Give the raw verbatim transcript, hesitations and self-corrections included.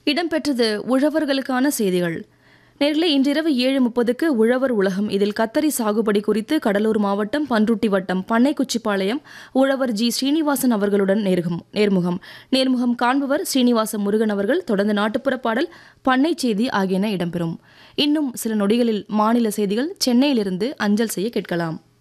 இடம்பெற்றது உழவர்களுக்கான செய்திகள். நேர்களே, இன்றிரவு ஏழு முப்பதுக்கு உழவர் உலகம். இதில் கத்தரி சாகுபடி குறித்து கடலூர் மாவட்டம் பன்ருட்டி வட்டம் பண்ணைக்குச்சிப்பாளையம் உழவர் ஜி ஸ்ரீனிவாசன் அவர்களுடன் நேர்கம் நேர்முகம் நேர்முகம் காண்பவர் ஸ்ரீனிவாச முருகன் அவர்கள். தொடர்ந்து நாட்டுப்புற பாடல், பண்ணை செய்தி ஆகியன இடம்பெறும். இன்னும் சில நொடிகளில் மாநில செய்திகள் சென்னையிலிருந்து அஞ்சல் செய்ய கேட்கலாம்.